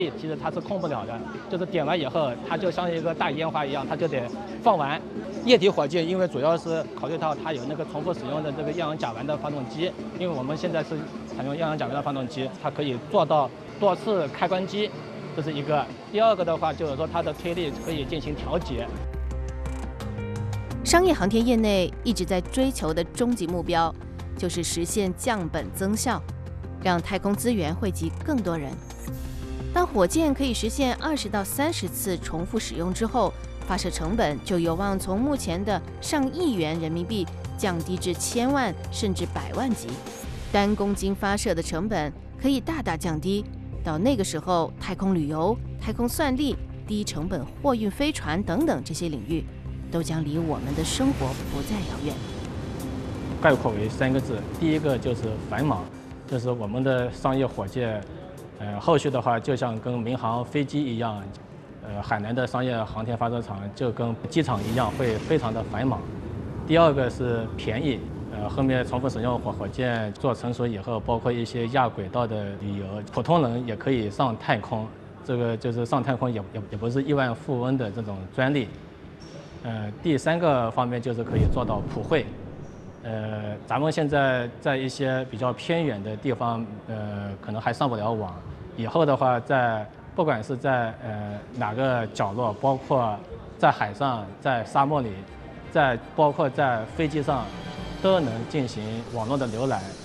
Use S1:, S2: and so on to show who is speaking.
S1: 其实它是控不了的，就是点了以后，它就像一个大烟花一样，它就得放完。液体火箭因为主要是考虑到它有那个重复使用的这个厌氧甲烷的发动机，因为我们现在是采用厌氧甲烷的发动机，它可以做到多次开关机，这是一个。第二个的话就是说它的推力可以进行调节。
S2: 商业航天业内一直在追求的终极目标，就是实现降本增效，让太空资源惠及更多人。当火箭可以实现20到30次重复使用之后，发射成本就有望从目前的上亿元人民币降低至1000万甚至100万级，单公斤发射的成本可以大大降低。到那个时候，太空旅游、太空算力、低成本货运飞船等等这些领域，都将离我们的生活不再遥远。
S1: 概括为3个字，第一个就是繁忙，就是我们的商业火箭。后续的话，就像跟民航飞机一样，海南的商业航天发射场就跟机场一样，会非常的繁忙。第二个是便宜，后面重复使用火箭做成熟以后，包括一些亚轨道的旅游，普通人也可以上太空。这个就是上太空也不是亿万富翁的这种专利。第3个方面就是可以做到普惠。咱们现在在一些比较偏远的地方，可能还上不了网。以后的话，不管是在哪个角落，包括在海上、在沙漠里，包括在飞机上，都能进行网络的浏览。